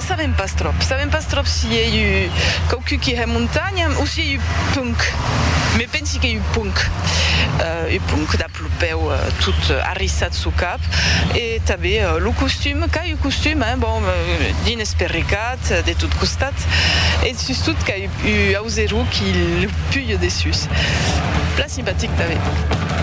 savem pas trop s'il y a eu qualquun qui est montagne ou s'il y a eu punk. Mais pensi qu'il y a eu punk. Punk da plupeu tout arrissat sous cap. Et també le costume, qu'il y a eu costume, din esperricat, de tout costat. Et surtout qu'il y a eu auzeru qui le puye dessus. Plat sympathique també.